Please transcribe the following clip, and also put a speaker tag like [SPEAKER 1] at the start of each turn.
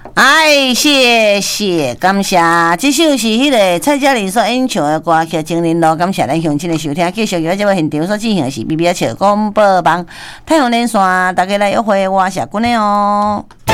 [SPEAKER 1] 哎，谢谢，感谢。这首是迄个蔡佳玲所演唱的歌曲《情人路》，感谢咱乡亲的收听。继续由这位现场所进行的是 BBA 笑广播网太阳连线，大家来约会，我是君的哦。